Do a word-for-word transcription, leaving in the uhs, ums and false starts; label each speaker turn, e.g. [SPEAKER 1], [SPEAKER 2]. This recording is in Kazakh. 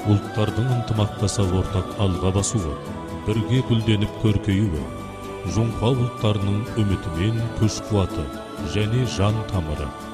[SPEAKER 1] Ұлттардың ынтымақтаса ортақ алға басуы, бірге гүлденіп көркеюі, жоңғау ұлттарының үміті мен күш қуаты және жан тамыры.